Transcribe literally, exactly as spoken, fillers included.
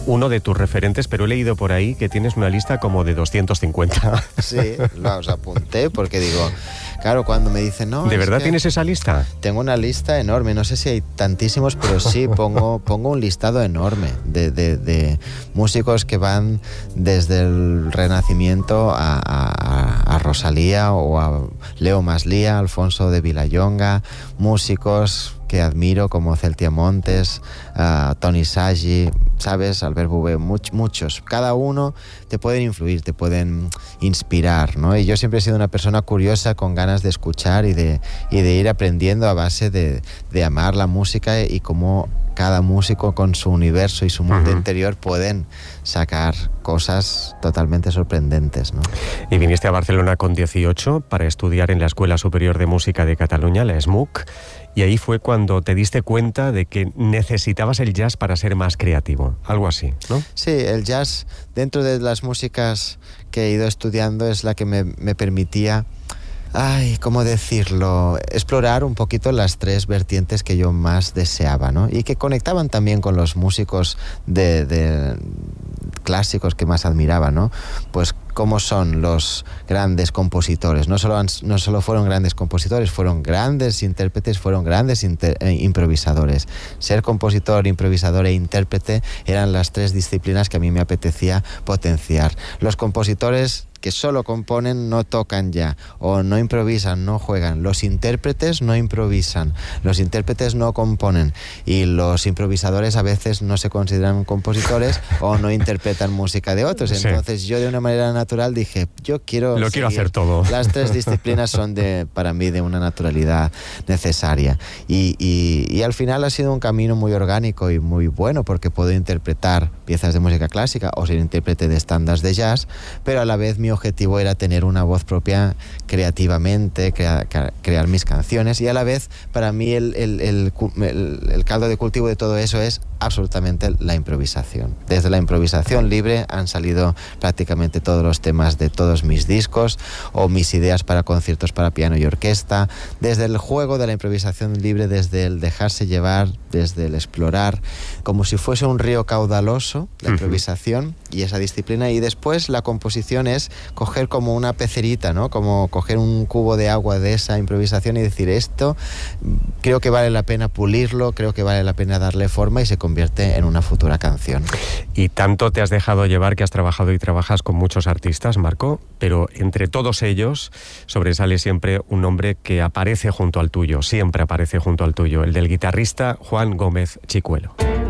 uno de tus referentes, pero he leído por ahí que tienes una lista como de doscientos cincuenta. Sí, los apunté porque digo, claro, cuando me dicen, no... ¿De verdad tienes esa lista? Tengo una lista enorme, no sé si hay tantísimos, pero sí, pongo, pongo un listado enorme de, de, de músicos que van desde el Renacimiento a, a, a Rosalía o a Leo Maslía, Alfonso de Vilallonga, músicos que admiro como Celtia Montes, uh, Toni Sagi, ¿sabes? Albert Bouvet, much, muchos. Cada uno te pueden influir, te pueden inspirar, ¿no? Y yo siempre he sido una persona curiosa, con ganas de escuchar y de, y de ir aprendiendo a base de, de amar la música y cómo cada músico con su universo y su mundo uh-huh. interior pueden sacar cosas totalmente sorprendentes, ¿no? Y viniste a Barcelona con dieciocho para estudiar en la Escuela Superior de Música de Cataluña, la ESMUC, y ahí fue cuando te diste cuenta de que necesitabas el jazz para ser más creativo, algo así, ¿no? Sí, el jazz, dentro de las músicas que he ido estudiando, es la que me, me permitía... Ay, ¿cómo decirlo? Explorar un poquito las tres vertientes que yo más deseaba, ¿no? Y que conectaban también con los músicos de, de clásicos que más admiraba, ¿no? Pues cómo son los grandes compositores. No solo, han, no solo fueron grandes compositores, fueron grandes intérpretes, fueron grandes inter, eh, improvisadores. Ser compositor, improvisador e intérprete eran las tres disciplinas que a mí me apetecía potenciar. Los compositores que solo componen no tocan ya, o no improvisan, no juegan. Los intérpretes no improvisan, los intérpretes no componen, y los improvisadores a veces no se consideran compositores o no interpretan música de otros. Entonces sí. Yo de una manera natural dije, yo quiero... Lo quiero hacer todo. Las tres disciplinas son de, para mí de una naturalidad necesaria. Y, y, y al final ha sido un camino muy orgánico y muy bueno, porque puedo interpretar piezas de música clásica o ser intérprete de estándares de jazz, pero a la vez mi objetivo era tener una voz propia creativamente, crea, crear mis canciones, y a la vez para mí el, el, el, el, el caldo de cultivo de todo eso es absolutamente la improvisación. Desde la improvisación libre han salido prácticamente todos los temas de todos mis discos o mis ideas para conciertos para piano y orquesta, desde el juego de la improvisación libre, desde el dejarse llevar, desde el explorar, como si fuese un río caudaloso, la improvisación uh-huh. y esa disciplina, y después la composición es coger como una pecerita, ¿no? Como coger un cubo de agua de esa improvisación y decir, esto creo que vale la pena pulirlo, creo que vale la pena darle forma, y se convierte en una futura canción. Y tanto te has dejado llevar que has trabajado y trabajas con muchos artistas, Marco, pero entre todos ellos sobresale siempre un nombre que aparece junto al tuyo, siempre aparece junto al tuyo, el del guitarrista Juan Gómez Chicuelo.